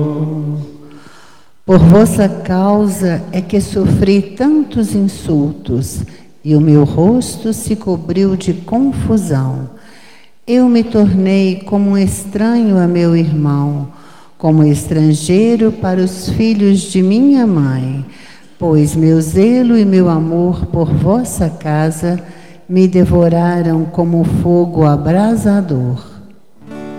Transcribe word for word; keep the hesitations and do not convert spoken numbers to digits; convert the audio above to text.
Por vossa causa é que sofri tantos insultos, e o meu rosto se cobriu de confusão. Eu me tornei como um estranho a meu irmão, como estrangeiro para os filhos de minha mãe, pois meu zelo e meu amor por vossa casa me devoraram como fogo abrasador.